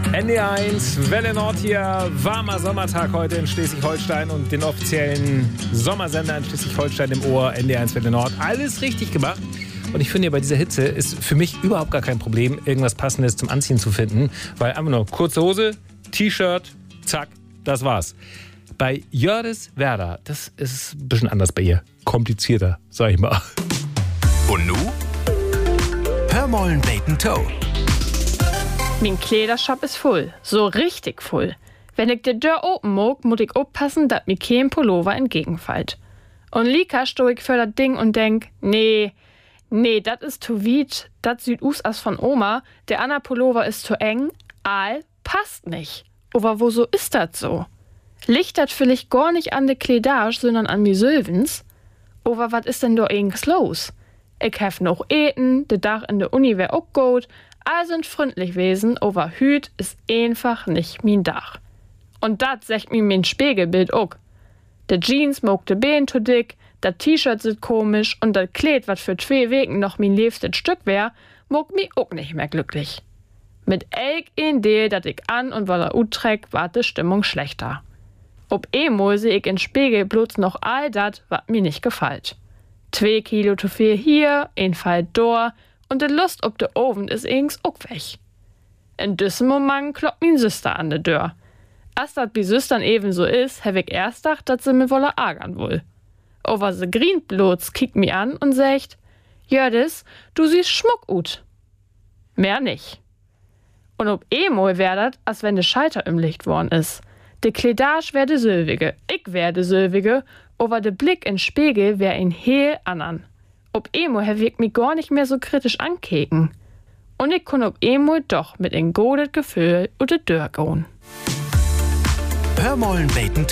NDR1, Welle Nord hier, warmer Sommertag heute in Schleswig-Holstein und den offiziellen Sommersender in Schleswig-Holstein im Ohr, NDR1 Welle Nord. Alles richtig gemacht. Und ich finde, bei dieser Hitze ist für mich überhaupt gar kein Problem, irgendwas Passendes zum Anziehen zu finden, weil einfach nur kurze Hose, T-Shirt, zack, das war's. Bei Jördis Werder, das ist ein bisschen anders bei ihr. Komplizierter, sag ich mal. Und nu? Hör mollen Bacon Toe. Mein Kleidershop ist voll, so richtig voll. Wenn ich die Tür open mag, muss ich aufpassen, dass mir kein Pullover entgegenfällt. Und Lika stoh ich für das Ding und denk, nee, das ist zu weit, das sieht aus von Oma, der Anna Pullover ist zu eng, passt nicht. Aber wo so ist das so? Liegt das vielleicht gar nicht an der Kleidage, sondern an mir Sölvens? Aber was ist denn da irgendwas los? Ich hef noch eten, der Dach in der Uni wär auch gut, all sind freundlich wesen, aber Hüt ist einfach nicht mein Dach. Und dat sagt mir mein Spiegelbild auch. Der Jeans mag de Bein zu dick, das T-Shirt sieht komisch und das Kleid, wat für 2 Wochen noch mein liebstes Stück wär, mag mi auch nicht mehr glücklich. Mit elk in Deal, dat ich an und weil utreck, ward de Stimmung schlechter. Ob einmal seh ich in Spiegel bloß noch all dat, wat mir nicht gefällt. 2 Kilo zu viel hier, ein Fall dort und de Lust ob de Ofen ist ings auch weg. In diesem Moment kloppt min Süster an de Tür. Als dat bi Süstern eben so is, hab ich erst gedacht, dat sie mir wolle ärgern wohl. Aber se grient bloß, kickt mi an und sagt, Jördis, du siehst schmuck ut. Mehr nicht. Und ob einmal werdet, als wenn de Schalter umlicht worden is. De Kleidage wär de Sylvige, ich wär de Sylvige, aber de Blick in Spiegel wär ein heel andern. Ob einmal hab ich mich gar nicht mehr so kritisch ankeken. Und ich kon ob einmal doch mit ein godet Gefühl und de Dörr gehen. Hör mollen Bacon Toe.